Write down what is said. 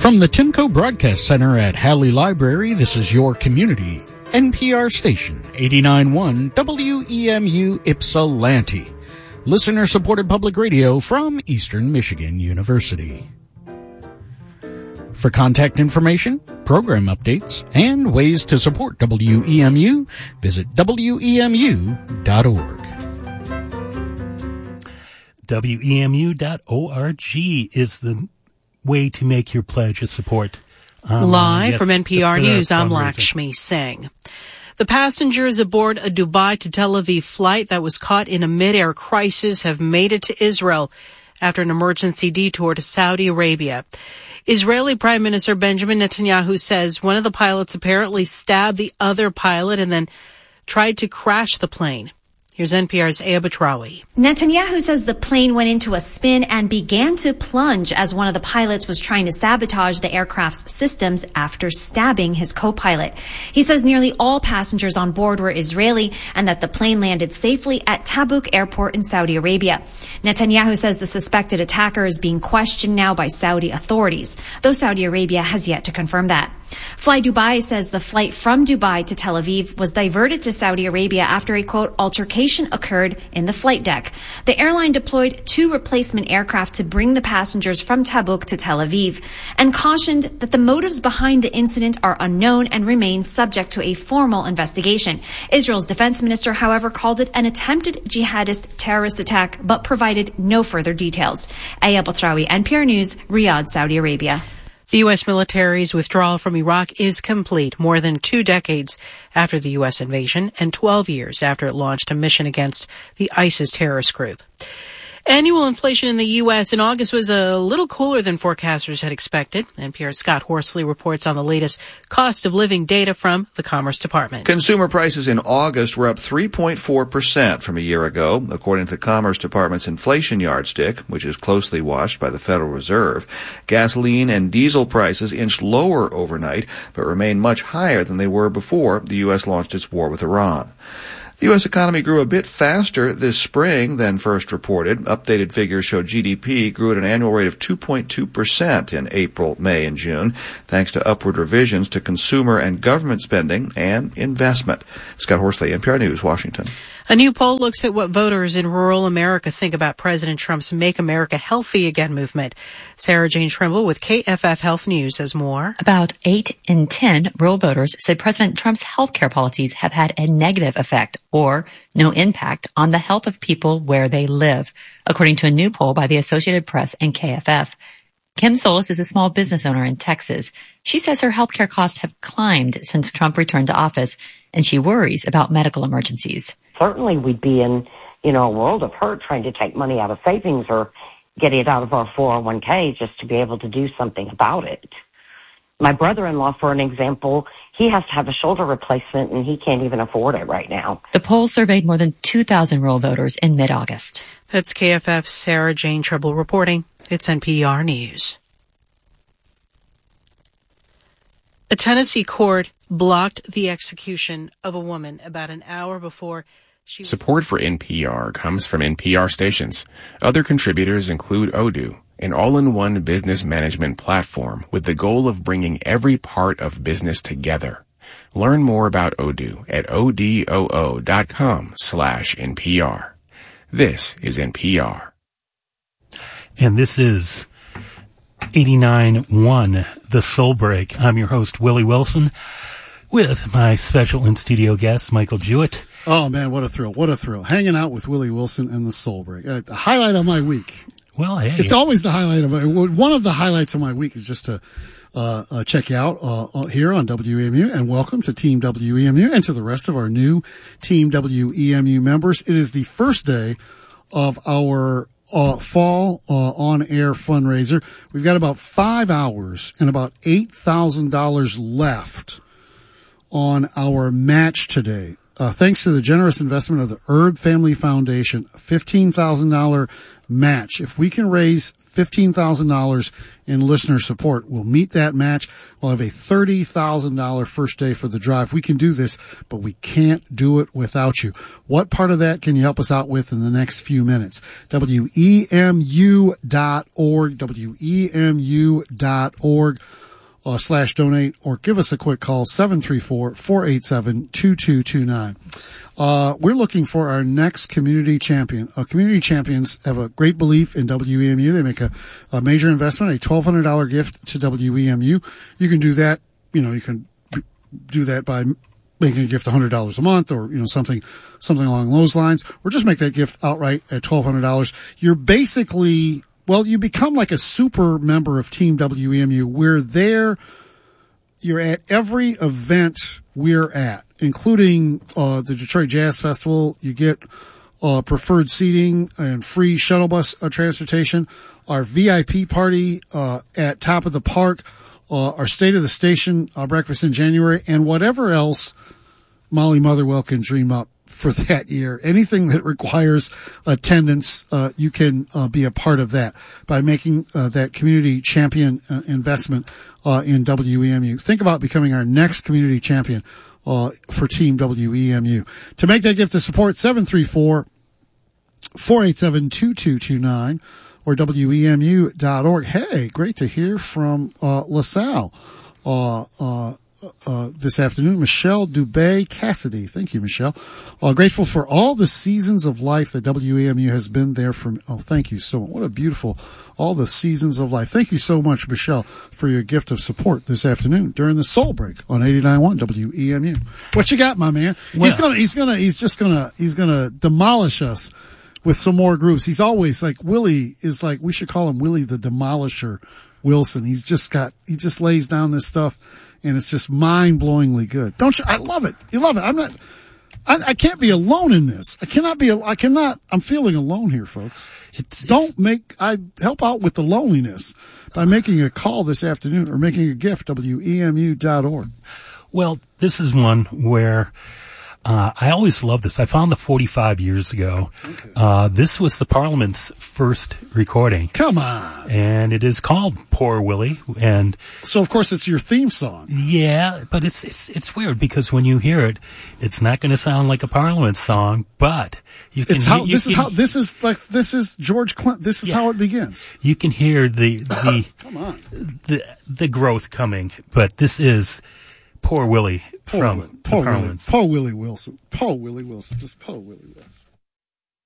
From the Timco Broadcast Center at Halley Library, this is your community NPR station, 89.1 WEMU Ypsilanti. Listener-supported public radio from Eastern Michigan University. For contact information, program updates, and ways to support WEMU, visit WEMU.org. WEMU.org is the way to make your pledge of support. Live from NPR News, I'm Lakshmi Singh. The passengers aboard a Dubai to Tel Aviv flight that was caught in a mid-air crisis have made it to Israel after an emergency detour to Saudi Arabia. Israeli Prime Minister Benjamin Netanyahu says one of the pilots apparently stabbed the other pilot and then tried to crash the plane. Here's NPR's Aya Batrawi. Netanyahu says the plane went into a spin and began to plunge as one of the pilots was trying to sabotage the aircraft's systems after stabbing his co-pilot. He says nearly all passengers on board were Israeli and that the plane landed safely at Tabuk Airport in Saudi Arabia. Netanyahu says the suspected attacker is being questioned now by Saudi authorities, though Saudi Arabia has yet to confirm that. Fly Dubai says the flight from Dubai to Tel Aviv was diverted to Saudi Arabia after a, quote, altercation occurred in the flight deck. The airline deployed 2 replacement aircraft to bring the passengers from Tabuk to Tel Aviv and cautioned that the motives behind the incident are unknown and remain subject to a formal investigation. Israel's defense minister, however, called it an attempted jihadist terrorist attack but provided no further details. Aya Batrawi, NPR News, Riyadh, Saudi Arabia. The U.S. military's withdrawal from Iraq is complete more than 2 decades after the U.S. invasion and 12 years after it launched a mission against the ISIS terrorist group. Annual inflation in the U.S. in August was a little cooler than forecasters had expected. NPR's Scott Horsley reports on the latest cost of living data from the Commerce Department. Consumer prices in August were up 3.4% from a year ago, according to the Commerce Department's inflation yardstick, which is closely watched by the Federal Reserve. Gasoline and diesel prices inched lower overnight, but remain much higher than they were before the U.S. launched its war with Iran. The U.S. economy grew a bit faster this spring than first reported. Updated figures show GDP grew at an annual rate of 2.2% in April, May, and June, thanks to upward revisions to consumer and government spending and investment. Scott Horsley, NPR News, Washington. A new poll looks at what voters in rural America think about President Trump's Make America Healthy Again movement. Sarah Jane Trimble with KFF Health News has more. About 8 in 10 rural voters said President Trump's health care policies have had a negative effect or no impact on the health of people where they live, according to a new poll by the Associated Press and KFF. Kim Solis is a small business owner in Texas. She says her health care costs have climbed since Trump returned to office, and she worries about medical emergencies. Certainly we'd be in, a world of hurt trying to take money out of savings or get it out of our 401k just to be able to do something about it. My brother-in-law, for an example, he has to have a shoulder replacement and he can't even afford it right now. The poll surveyed more than 2,000 rural voters in mid-August. That's KFF's Sarah Jane Trimble reporting. It's NPR News. A Tennessee court blocked the execution of a woman about an hour before she was... Support for NPR comes from NPR stations. Other contributors include Odoo, an all-in-one business management platform with the goal of bringing every part of business together. Learn more about Odoo at odoo.com/NPR. This is NPR. And this is 89.1 The Soul Break. I'm your host, Willie Wilson, with my special in-studio guest, Michael Jewett. Oh, man, what a thrill. What a thrill. Hanging out with Willie Wilson and The Soul Break. The highlight of my week. Well, hey. It's always the highlight of one of the highlights of my week is just to check you out here on WEMU, and welcome to Team WEMU and to the rest of our new Team WEMU members. It is the first day of our fall on-air fundraiser. We've got about 5 hours and about $8,000 left on our match today. Thanks to the generous investment of the Herb Family Foundation, a $15,000 match. If we can raise $15,000 in listener support, we'll meet that match. We'll have a $30,000 first day for the drive. We can do this, but we can't do it without you. What part of that can you help us out with in the next few minutes? WEMU.org, WEMU.org. /donate, or give us a quick call, 734-487-2229. We're looking for our next community champion. Community champions have a great belief in WEMU. They make a major investment, a $1,200 gift to WEMU. You can do that, you can do that by making a gift $100 a month, or, something along those lines, or just make that gift outright at $1,200. You're basically, you become like a super member of Team WEMU. We're there. You're at every event we're at, including the Detroit Jazz Festival. You get preferred seating and free shuttle bus transportation. Our VIP party at Top of the Park, our State of the Station breakfast in January, and whatever else Molly Motherwell can dream up for that year. Anything that requires attendance, you can be a part of that by making that community champion investment in WEMU. Think about becoming our next community champion for Team WEMU. To make that gift of support, 734-487-2229 or WEMU.org. Hey, great to hear from LaSalle this afternoon. Michelle Dubé Cassidy. Thank you, Michelle. Grateful for all the seasons of life that WEMU has been there for me. Oh, thank you so much. What a beautiful, all the seasons of life. Thank you so much, Michelle, for your gift of support this afternoon during the Soul Break on 89.1 WEMU. What you got, my man? Well, he's gonna demolish us with some more groups. He's always like, Willie is like, we should call him Willie the Demolisher Wilson. He just lays down this stuff, and it's just mind-blowingly good. Don't you? I love it. You love it. I can't be alone in this. I'm feeling alone here, folks. I help out with the loneliness by making a call this afternoon or making a gift, WEMU.org. Well, this is one where, I always love this. I found it 45 years ago. Okay. This was the Parliament's first recording. Come on. And it is called Poor Willie. And so, of course, it's your theme song. Yeah, but it's weird because when you hear it, it's not going to sound like a Parliament song, but you can. This is George Clinton. This is how it begins. You can hear the come on, the growth coming, but this is Poor Willie from Parliament. Poor Willie Wilson. Just poor Willie.